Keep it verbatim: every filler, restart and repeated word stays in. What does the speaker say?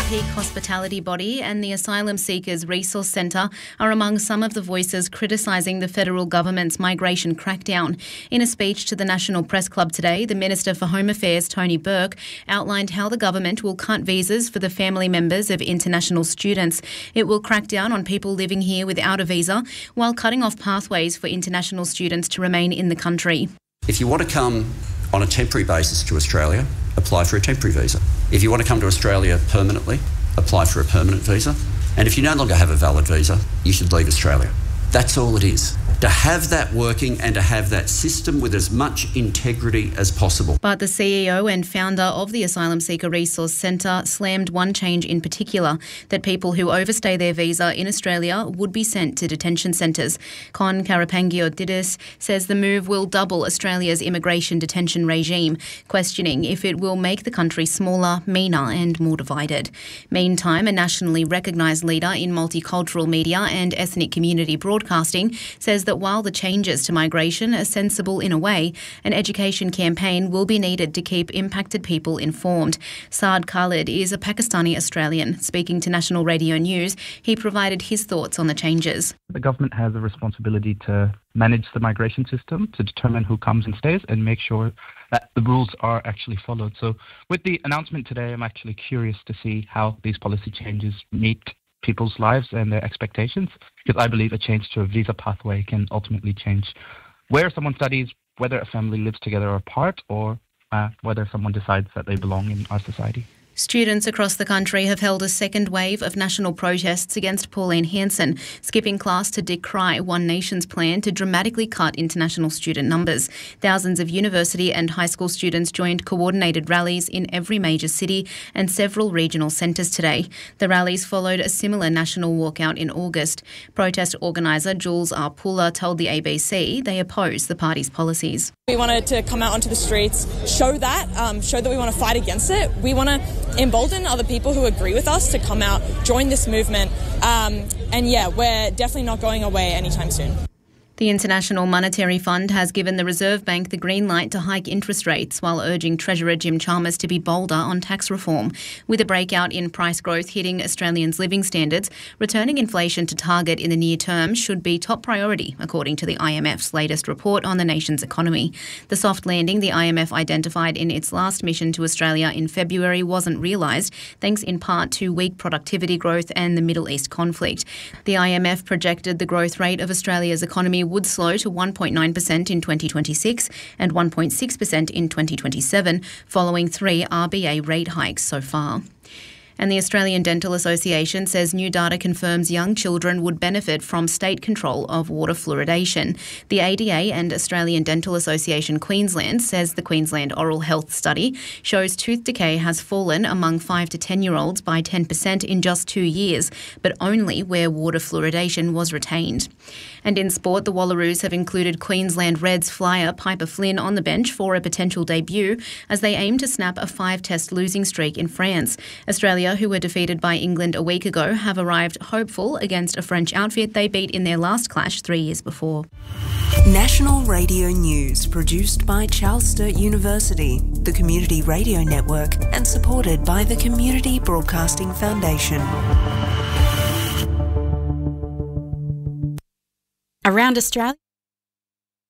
Peak Hospitality Body and the Asylum Seekers Resource Centre are among some of the voices criticising the federal government's migration crackdown. In a speech to the National Press Club today, the Minister for Home Affairs, Tony Burke, outlined how the government will cut visas for the family members of international students. It will crack down on people living here without a visa, while cutting off pathways for international students to remain in the country. If you want to come on a temporary basis to Australia, apply for a temporary visa. If you want to come to Australia permanently, apply for a permanent visa. And if you no longer have a valid visa, you should leave Australia. That's all it is. To have that working and to have that system with as much integrity as possible. But the C E O and founder of the Asylum Seeker Resource Centre slammed one change in particular, that people who overstay their visa in Australia would be sent to detention centres. Con Karapangiotidis says the move will double Australia's immigration detention regime, questioning if it will make the country smaller, meaner and more divided. Meantime, a nationally recognised leader in multicultural media and ethnic community broadcasting says that while the changes to migration are sensible in a way, an education campaign will be needed to keep impacted people informed. Saad Khalid is a Pakistani Australian. Speaking to National Radio News, he provided his thoughts on the changes. The government has a responsibility to manage the migration system, to determine who comes and stays and make sure that the rules are actually followed. So with the announcement today, I'm actually curious to see how these policy changes meet people's lives and their expectations, because I believe a change to a visa pathway can ultimately change where someone studies, whether a family lives together or apart, or uh, whether someone decides that they belong in our society. Students across the country have held a second wave of national protests against Pauline Hanson, skipping class to decry One Nation's plan to dramatically cut international student numbers. Thousands of university and high school students joined coordinated rallies in every major city and several regional centres today. The rallies followed a similar national walkout in August. Protest organiser Jules Arpula told the A B C they oppose the party's policies. We wanted to come out onto the streets, show that, um, show that we want to fight against it. We want to embolden other people who agree with us to come out, join this movement. Um, and yeah, we're definitely not going away anytime soon. The International Monetary Fund has given the Reserve Bank the green light to hike interest rates, while urging Treasurer Jim Chalmers to be bolder on tax reform. With a breakout in price growth hitting Australians' living standards, returning inflation to target in the near term should be top priority, according to the I M F's latest report on the nation's economy. The soft landing the I M F identified in its last mission to Australia in February wasn't realised, thanks in part to weak productivity growth and the Middle East conflict. The I M F projected the growth rate of Australia's economy would slow to one point nine percent in twenty twenty-six and one point six percent in twenty twenty-seven, following three R B A rate hikes so far. And the Australian Dental Association says new data confirms young children would benefit from state control of water fluoridation. The A D A and Australian Dental Association Queensland says the Queensland Oral Health Study shows tooth decay has fallen among five to ten-year-olds by ten percent in just two years, but only where water fluoridation was retained. And in sport, the Wallaroos have included Queensland Reds flyer Piper Flynn on the bench for a potential debut as they aim to snap a five-test losing streak in France. Australia, who were defeated by England a week ago, have arrived hopeful against a French outfit they beat in their last clash three years before. National Radio News, produced by Charles Sturt University, the Community Radio Network, and supported by the Community Broadcasting Foundation. Around Australia.